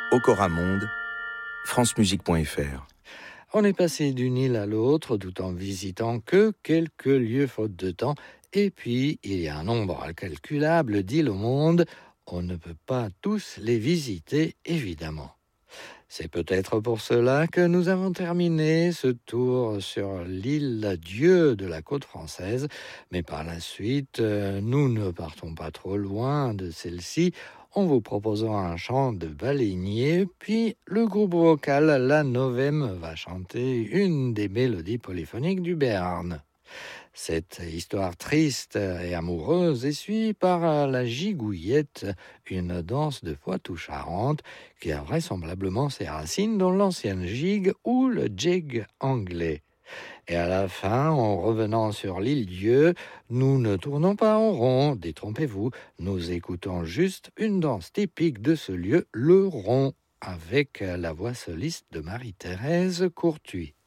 Ocoramonde, francemusique.fr. On est passé d'une île à l'autre tout en visitant que quelques lieux faute de temps. Et puis, il y a un nombre incalculable d'îles au monde. On ne peut pas tous les visiter, évidemment. C'est peut-être pour cela que nous avons terminé ce tour sur l'île Dieu de la côte française. Mais par la suite, nous ne partons pas trop loin de celle-ci en vous proposant un chant de baleinier, puis le groupe vocal La Novem va chanter une des mélodies polyphoniques du Béarn. Cette histoire triste et amoureuse est suivie par la gigouillette, une danse de Poitou-Charentes qui a vraisemblablement ses racines dans l'ancienne gigue ou le jig anglais. Et à la fin, en revenant sur l'île Dieu, nous ne tournons pas en rond, détrompez-vous, nous écoutons juste une danse typique de ce lieu, le rond, avec la voix soliste de Marie-Thérèse Courtuis.